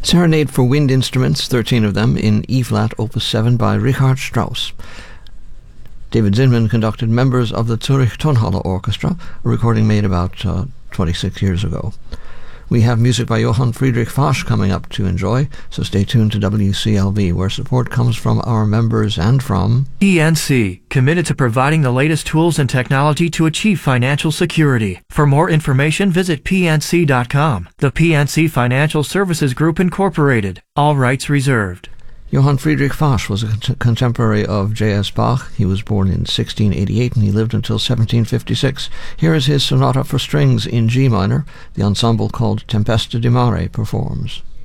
Serenade for Wind Instruments, 13 of them, in E-flat, Opus 7 by Richard Strauss. David Zinman conducted members of the Zurich Tonhalle Orchestra, a recording made about 26 years ago. We have music by Johann Friedrich Fasch coming up to enjoy, so stay tuned to WCLV, where support comes from our members and from PNC, committed to providing the latest tools and technology to achieve financial security. For more information, visit pnc.com. The PNC Financial Services Group, Incorporated. All rights reserved. Johann Friedrich Fasch was a contemporary of J.S. Bach. He was born in 1688 and he lived until 1756. Here is his sonata for strings in G minor. The ensemble called Tempesta di Mare performs.